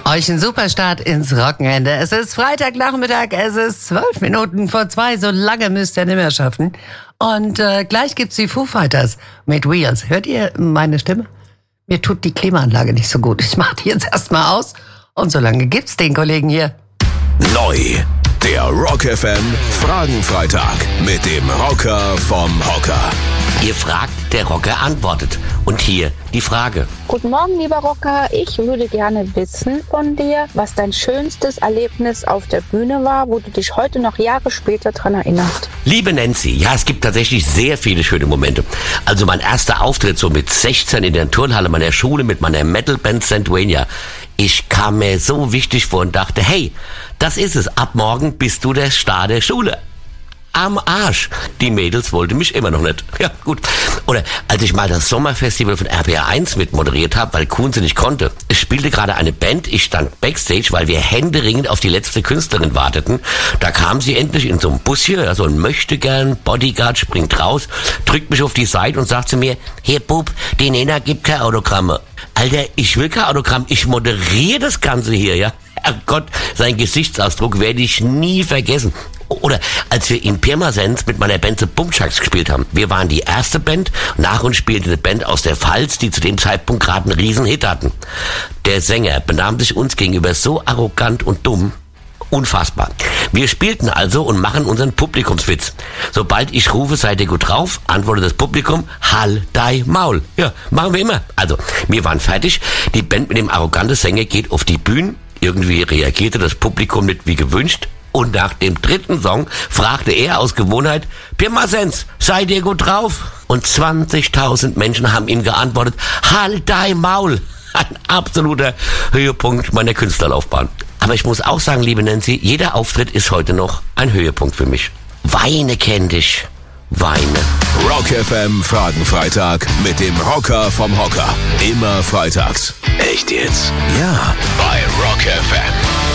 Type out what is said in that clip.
Euch ein super Start ins Wochenende. Es ist Freitagnachmittag, es ist 12 Minuten vor 2, so lange müsst ihr nicht mehr schaffen. Und gleich gibt's die Foo Fighters mit Wheels. Hört ihr meine Stimme? Mir tut die Klimaanlage nicht so gut. Ich mach die jetzt erstmal aus und so lange gibt's den Kollegen hier. Neu, der Rock FM Fragenfreitag mit dem Rocker vom Hocker. Ihr fragt, der Rocker antwortet. Und hier die Frage. Guten Morgen, lieber Rocker. Ich würde gerne wissen von dir, was dein schönstes Erlebnis auf der Bühne war, wo du dich heute noch Jahre später dran erinnerst. Liebe Nancy, ja, es gibt tatsächlich sehr viele schöne Momente. Also mein erster Auftritt so mit 16 in der Turnhalle meiner Schule mit meiner Metalband St. Wayne. Ich kam mir so wichtig vor und dachte, hey, das ist es. Ab morgen bist du der Star der Schule. Am Arsch. Die Mädels wollten mich immer noch nicht. Ja, gut. Oder als ich mal das Sommerfestival von RPR 1 mit moderiert habe, weil Kunze nicht konnte. Es spielte gerade eine Band, ich stand Backstage, weil wir händeringend auf die letzte Künstlerin warteten. Da kam sie endlich in so einem Bus hier, so ein Möchtegern Bodyguard, springt raus, drückt mich auf die Seite und sagt zu mir, hier Bub, die Nena gibt keine Autogramme. Alter, ich will kein Autogramm, ich moderiere das Ganze hier, ja. Herrgott, sein Gesichtsausdruck werde ich nie vergessen. Oder als wir in Pirmasens mit meiner Band The Bumchucks gespielt haben. Wir waren die erste Band, nach uns spielte eine Band aus der Pfalz, die zu dem Zeitpunkt gerade einen riesen Hit hatten. Der Sänger benahm sich uns gegenüber so arrogant und dumm. Unfassbar. Wir spielten also und machen unseren Publikumswitz. Sobald ich rufe, seid ihr gut drauf, antwortet das Publikum, halt dein Maul. Ja, machen wir immer. Also, wir waren fertig, die Band mit dem arroganten Sänger geht auf die Bühne, irgendwie reagierte das Publikum nicht wie gewünscht. Und nach dem dritten Song fragte er aus Gewohnheit, Pirmasens, seid ihr gut drauf? Und 20.000 Menschen haben ihm geantwortet, halt dein Maul. Ein absoluter Höhepunkt meiner Künstlerlaufbahn. Aber ich muss auch sagen, liebe Nancy, jeder Auftritt ist heute noch ein Höhepunkt für mich. Weine kenn dich. Weine. Rock FM Fragenfreitag mit dem Rocker vom Hocker. Immer freitags. Echt jetzt? Ja, bei Rock FM.